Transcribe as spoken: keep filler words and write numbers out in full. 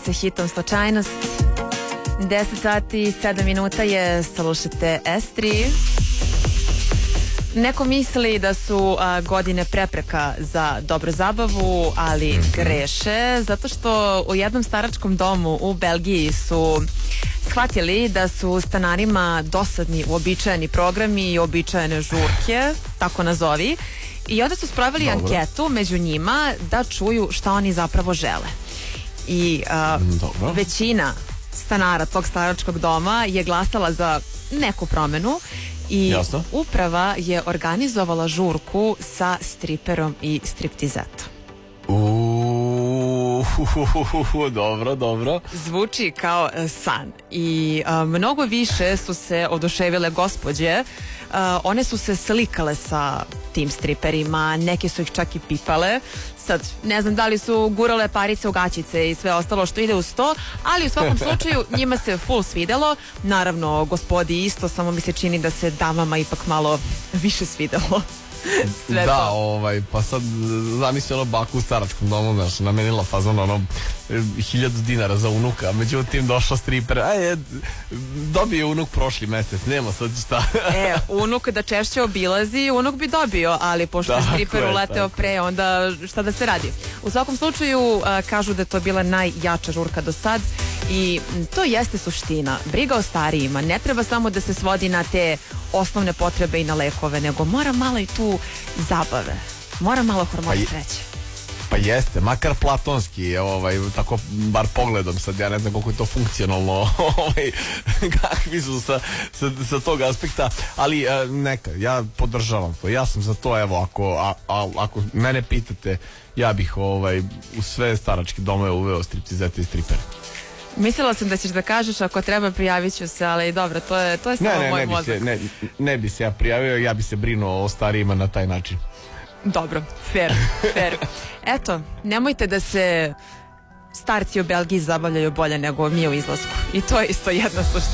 sa hitom Slučajnost. deset sati i sedam minuta je, slušate S tri. Neko misli da su a, godine prepreka za dobru zabavu, ali greše, zato što u jednom staračkom domu u Belgiji su shvatili da su stanarima dosadni uobičajeni programi i uobičajene žurke, tako nazovi, i onda su sproveli Dobro. anketu među njima da čuju šta oni zapravo žele. I a, većina stanara tog staračkog doma je glasala za neku promenu i Jasno. uprava je organizovala žurku sa striperom i striptizetom. Uuu, dobro, dobro. Zvuči kao san i a, mnogo više su se oduševile gospođe. A, one su se slikale sa tim striperima, neke su ih čak i pipale. Sad, ne znam da li su gurale parice u gaćice i sve ostalo što ide uz to, ali u svakom slučaju njima se full svidelo. Naravno, gospodi isto, samo mi se čini da se damama ipak malo više svidelo. Sve da, to. ovaj, pa sad zamisli ono baku u staračkom domu, znaš, namenila fazon ono hiljadu dinara za unuka, međutim došao striper, aj, dobio je unuk prošli mesec, nema sad šta. E, unuk da češće obilazi, unuk bi dobio, ali pošto je striper uleteo pre, onda šta da se radi. U svakom slučaju a, kažu da je to bila najjača žurka do sad i to jeste suština. Briga o starijima ne treba samo da se svodi na te osnovne potrebe i na lekove, nego mora malo i tu zabave. Mora malo hormona sreće. Pa jeste, makar platonski, ovaj, tako bar pogledom sad, ja ne znam koliko je to funkcionalno, ovaj, kakvi su sa, sa, sa tog aspekta, ali a, neka, ja podržavam to, ja sam za to, evo, ako, a, a, ako mene pitate, ja bih ovaj, u sve staračke domove uveo striptizete i stripere. Mislila sam da ćeš da kažeš ako treba prijavit ću se, ali dobro, to je, to je samo ne, ne, moj ne bi mozak. se, ne, ne bi se ja prijavio, ja bi se brinuo o starijima na taj način. Dobro, fair, fair. Eto, nemojte da se starci u Belgiji zabavljaju bolje nego mi u izlasku. I to je isto jedna suština.